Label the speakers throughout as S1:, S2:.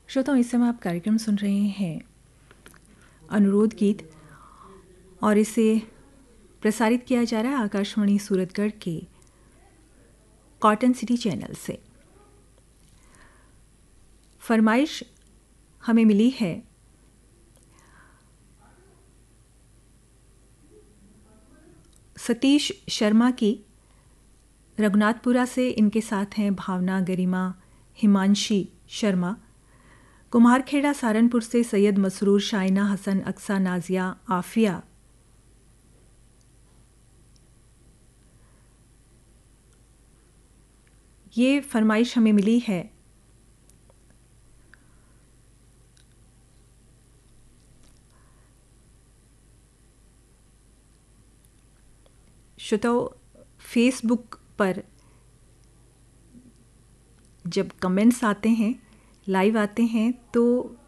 S1: श्रोताओं, इस समय आप कार्यक्रम सुन रहे हैं अनुरोध गीत और इसे प्रसारित किया जा रहा है आकाशवाणी सूरतगढ़ के कॉटन सिटी चैनल से। फरमाइश हमें मिली है सतीश शर्मा की, रघुनाथपुरा से। इनके साथ हैं भावना, गरिमा, हिमांशी शर्मा। कुम्हारखेड़ा सहारनपुर से सैयद मसरूर, शाइना, हसन, अक्सा, नाजिया, आफिया। ये फरमाइश हमें मिली है श्रोताओ, फेसबुक पर जब कमेंट्स आते हैं, लाइव आते हैं, तो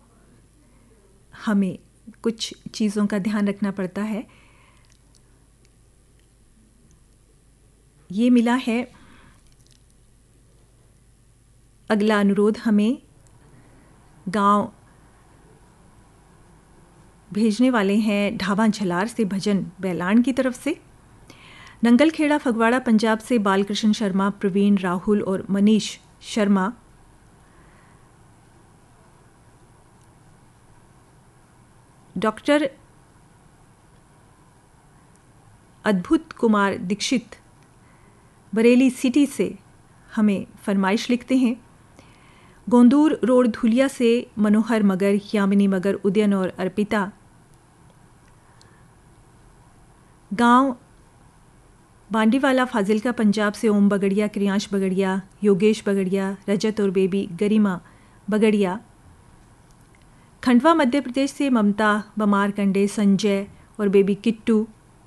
S1: हमें कुछ चीज़ों का ध्यान रखना पड़ता है। ये मिला है अगला अनुरोध हमें गांव भेजने वाले हैं ढाबा झलार से भजन बैलान की तरफ से। नंगलखेड़ा फगवाड़ा पंजाब से बालकृष्ण शर्मा, प्रवीण, राहुल और मनीष शर्मा। डॉक्टर अद्भुत कुमार दीक्षित बरेली सिटी से हमें फरमाइश लिखते हैं। गोंदूर रोड धुलिया से मनोहर मगर, यामिनी मगर, उदयन और अर्पिता। गांव बांडीवाला फाजिलका पंजाब से ओम बगड़िया, क्रियांश बगड़िया, योगेश बगड़िया, रजत और बेबी गरिमा बगड़िया। खंडवा मध्य प्रदेश से ममता, बमार कंडे, संजय और बेबी किट्टू।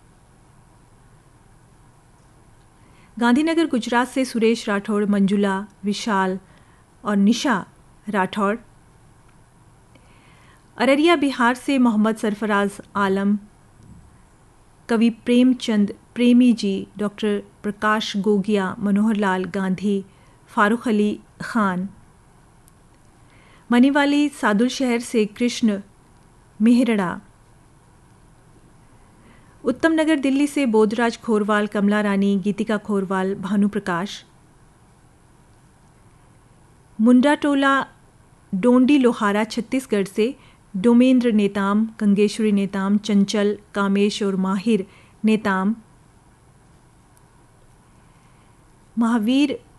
S1: गांधीनगर गुजरात से सुरेश राठौड़, मंजुला, विशाल और निशा राठौड़। अररिया बिहार से मोहम्मद सरफराज आलम, कवि प्रेमचंद प्रेमी जी, डॉक्टर प्रकाश गोगिया, मनोहर लाल गांधी, फारूक अली खान। मनीवाली सादुल शहर से कृष्ण मेहरड़ा। उत्तम नगर दिल्ली से बोधराज खोरवाल, कमला रानी, गीतिका खोरवाल, भानु प्रकाश। मुंडा टोला डोंडी लोहारा छत्तीसगढ़ से डोमेंद्र नेताम, गंगेश्वरी नेताम, चंचल, कामेश और माहिर नेताम। महावीर